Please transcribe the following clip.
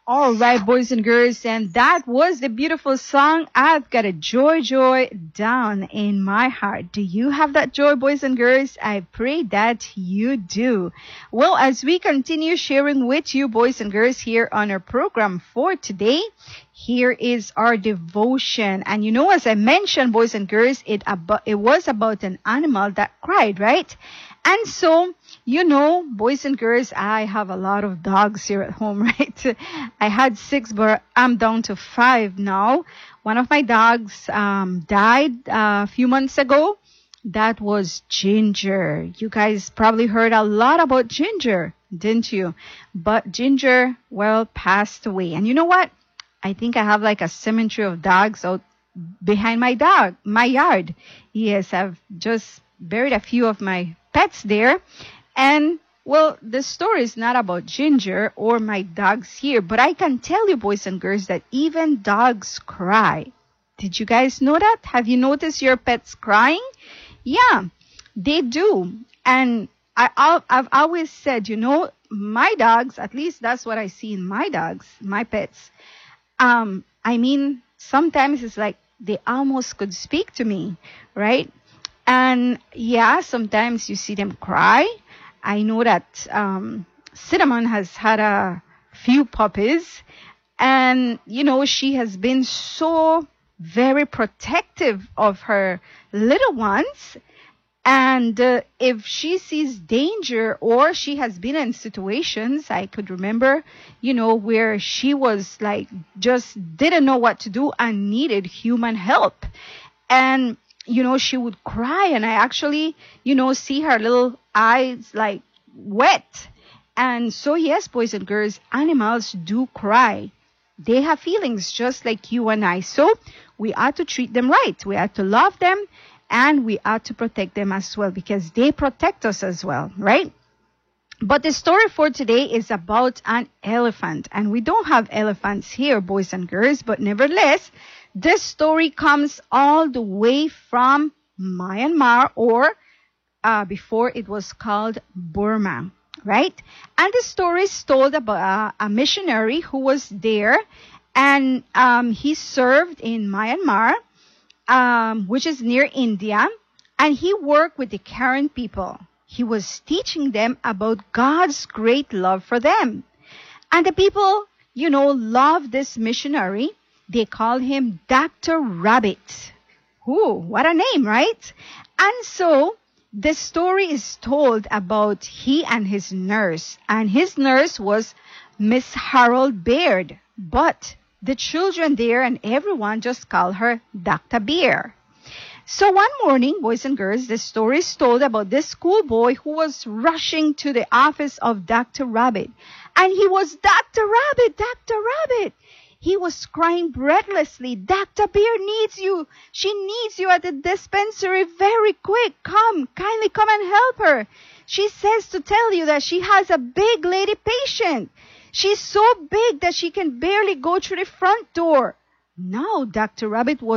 All right, boys and girls, and that was the beautiful song, I've Got a Joy, Joy Down in My Heart. Do you have that joy, boys and girls? I pray that you do. Well, as we continue sharing with you, boys and girls, here on our program for today, here is our devotion. And you know, as I mentioned, boys and girls, it was about an animal that cried, right? And so, you know, boys and girls, I have a lot of dogs here at home, right? I had 6, but I'm down to 5 now. One of my dogs died a few months ago. That was Ginger. You guys probably heard a lot about Ginger, didn't you? But Ginger, well, passed away. And you know what? I think I have like a cemetery of dogs out behind my yard. Yes, I've just buried a few of my pets there. And well, the story is not about Ginger or my dogs here, but I can tell you, boys and girls, that even dogs cry. Did you guys know that? Have you noticed your pets crying? Yeah, they do. And I've always said, you know, my dogs, at least that's what I see in my dogs, my pets. I mean, sometimes it's like they almost could speak to me, right? And yeah, sometimes you see them cry. I know that Cinnamon has had a few puppies, and you know, she has been so very protective of her little ones. And if she sees danger, or she has been in situations, I could remember, you know, where she was like just didn't know what to do and needed human help. And you know, she would cry, and I actually, you know, see her little eyes like wet. And so, yes, boys and girls, animals do cry. They have feelings just like you and I. So we ought to treat them right. We ought to love them, and we ought to protect them as well, because they protect us as well, right? But the story for today is about an elephant. And we don't have elephants here, boys and girls, but nevertheless, this story comes all the way from Myanmar, or before it was called Burma, right? And the story is told about a missionary who was there, and he served in Myanmar, which is near India, and he worked with the Karen people. He was teaching them about God's great love for them. And the people, you know, love this missionary. They call him Dr. Rabbit. Ooh, what a name, right? And so the story is told about he and his nurse. And his nurse was Miss Harold Baird. But the children there and everyone just call her Dr. Bear. So one morning, boys and girls, the story is told about this schoolboy who was rushing to the office of Dr. Rabbit. And he was, Dr. Rabbit, Dr. Rabbit. He was crying breathlessly, Dr. Bear needs you. She needs you at the dispensary very quick. Kindly come and help her. She says to tell you that she has a big lady patient. She's so big that she can barely go through the front door. Now, Dr. Rabbit was